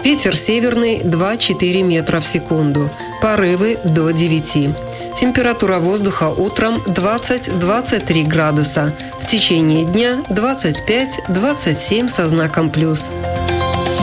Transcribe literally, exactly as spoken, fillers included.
Ветер северный два-четыре метра в секунду. Порывы до девяти. Температура воздуха утром двадцать-двадцать три градуса. В течение дня двадцать пять-двадцать семь со знаком плюс.